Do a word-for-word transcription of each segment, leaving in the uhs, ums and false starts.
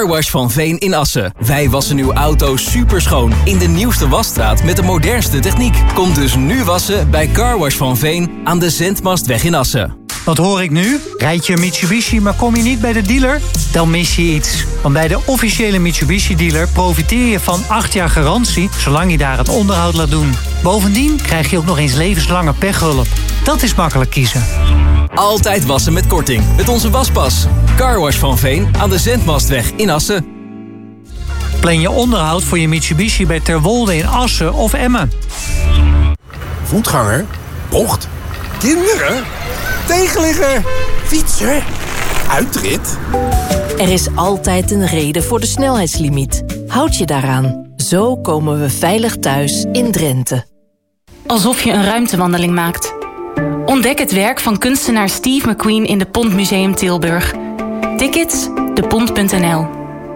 Carwash Van Veen in Assen. Wij wassen uw auto superschoon in de nieuwste wasstraat met de modernste techniek. Kom dus nu wassen bij Carwash Van Veen aan de Zendmastweg in Assen. Wat hoor ik nu? Rijd je een Mitsubishi, maar kom je niet bij de dealer? Dan mis je iets. Want bij de officiële Mitsubishi-dealer profiteer je van acht jaar garantie, zolang je daar het onderhoud laat doen. Bovendien krijg je ook nog eens levenslange pechhulp. Dat is makkelijk kiezen. Altijd wassen met korting met onze waspas. Carwash Van Veen aan de Zendmastweg in Assen. Plan je onderhoud voor je Mitsubishi bij Terwolde in Assen of Emmen. Voetganger, bocht, kinderen, tegenligger, fietser, uitrit. Er is altijd een reden voor de snelheidslimiet. Houd je daaraan. Zo komen we veilig thuis in Drenthe. Alsof je een ruimtewandeling maakt. Ontdek het werk van kunstenaar Steve McQueen in de Pont Museum Tilburg. Tickets, de pont punt n l.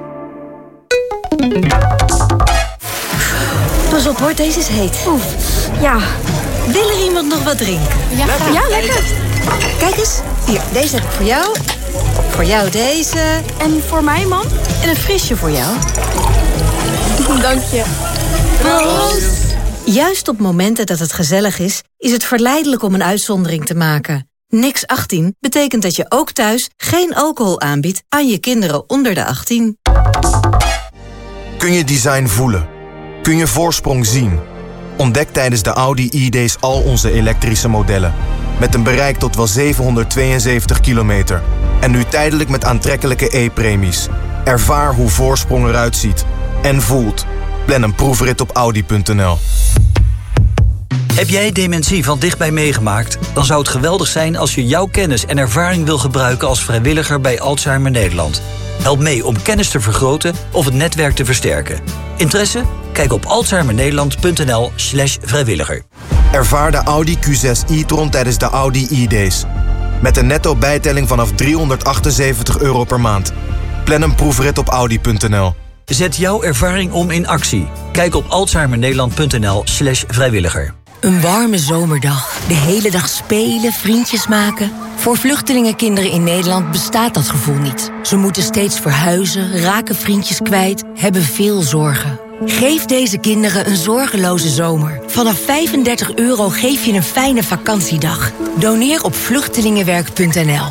Pas op hoor, deze is heet. Oef, ja. Wil er iemand nog wat drinken? Ja, lekker. Ja, lekker. Kijk eens, hier, deze heb ik voor jou. Voor jou deze. En voor mij, man? En een frisje voor jou. Dank je. Proost. Juist op momenten dat het gezellig is, is het verleidelijk om een uitzondering te maken. Niks achttien betekent dat je ook thuis geen alcohol aanbiedt aan je kinderen onder de achttien. Kun je design voelen? Kun je voorsprong zien? Ontdek tijdens de Audi e-days al onze elektrische modellen. Met een bereik tot wel zevenhonderdtweeënzeventig kilometer. En nu tijdelijk met aantrekkelijke e-premies. Ervaar hoe voorsprong eruit ziet. En voelt. Plan een proefrit op audi punt n l. Heb jij dementie van dichtbij meegemaakt? Dan zou het geweldig zijn als je jouw kennis en ervaring wil gebruiken als vrijwilliger bij Alzheimer Nederland. Help mee om kennis te vergroten of het netwerk te versterken. Interesse? Kijk op alzheimernederland punt n l slash vrijwilliger. Ervaar de Audi Q zes e-tron tijdens de Audi e-days. Met een netto bijtelling vanaf driehonderdachtenzeventig euro per maand. Plan een proefrit op audi punt n l. Zet jouw ervaring om in actie. Kijk op alzheimernederland punt n l slash vrijwilliger. Een warme zomerdag. De hele dag spelen, vriendjes maken. Voor vluchtelingenkinderen in Nederland bestaat dat gevoel niet. Ze moeten steeds verhuizen, raken vriendjes kwijt, hebben veel zorgen. Geef deze kinderen een zorgeloze zomer. Vanaf vijfendertig euro geef je een fijne vakantiedag. Doneer op vluchtelingenwerk punt n l.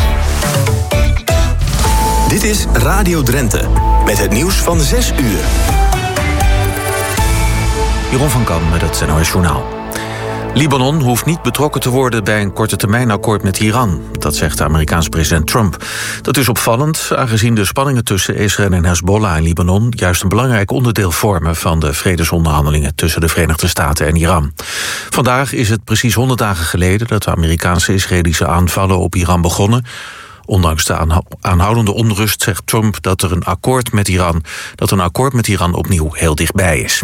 Dit is Radio Drenthe. Met het nieuws van zes uur. Jeroen van Kan met het N O S Journaal. Libanon hoeft niet betrokken te worden bij een kortetermijnakkoord met Iran. Dat zegt de Amerikaanse president Trump. Dat is opvallend, aangezien de spanningen tussen Israël en Hezbollah in Libanon juist een belangrijk onderdeel vormen van de vredesonderhandelingen tussen de Verenigde Staten en Iran. Vandaag is het precies honderd dagen geleden dat de Amerikaanse Israëlische aanvallen op Iran begonnen. Ondanks de aanhoudende onrust zegt Trump dat er een akkoord met Iran, dat een akkoord met Iran opnieuw heel dichtbij is.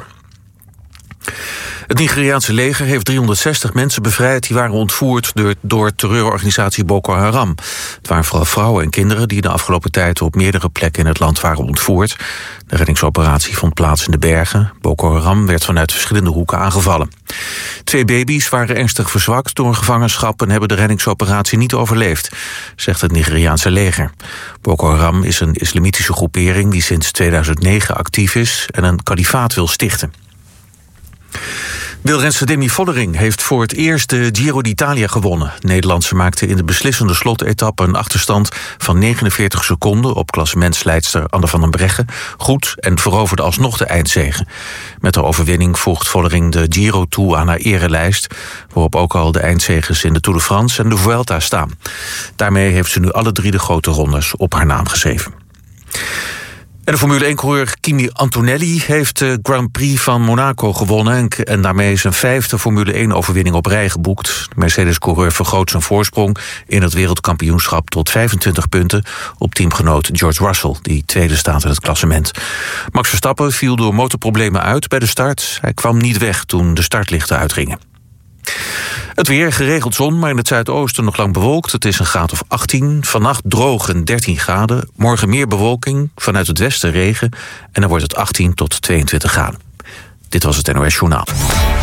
Het Nigeriaanse leger heeft driehonderdzestig mensen bevrijd die waren ontvoerd door, door terreurorganisatie Boko Haram. Het waren vooral vrouwen en kinderen die de afgelopen tijd op meerdere plekken in het land waren ontvoerd. De reddingsoperatie vond plaats in de bergen. Boko Haram werd vanuit verschillende hoeken aangevallen. Twee baby's waren ernstig verzwakt door een gevangenschap en hebben de reddingsoperatie niet overleefd, zegt het Nigeriaanse leger. Boko Haram is een islamitische groepering die sinds tweeduizend negen actief is en een kalifaat wil stichten. Wielrenster Demi Vollering heeft voor het eerst de Giro d'Italia gewonnen. De Nederlandse maakte in de beslissende slotetappe een achterstand van negenenveertig seconden op klassementsleidster Anne van den Breggen goed en veroverde alsnog de eindzege. Met de overwinning voegt Vollering de Giro toe aan haar erelijst, waarop ook al de eindzeges in de Tour de France en de Vuelta staan. Daarmee heeft ze nu alle drie de grote rondes op haar naam geschreven. En de Formule één-coureur Kimi Antonelli heeft de Grand Prix van Monaco gewonnen en daarmee zijn vijfde Formule één-overwinning op rij geboekt. De Mercedes-coureur vergroot zijn voorsprong in het wereldkampioenschap tot vijfentwintig punten op teamgenoot George Russell, die tweede staat in het klassement. Max Verstappen viel door motorproblemen uit bij de start. Hij kwam niet weg toen de startlichten uitgingen. Het weer, geregeld zon, maar in het zuidoosten nog lang bewolkt. Het is een graad of achttien. Vannacht droog en dertien graden. Morgen meer bewolking, vanuit het westen regen. En dan wordt het achttien tot tweeëntwintig graden. Dit was het N O S Journaal.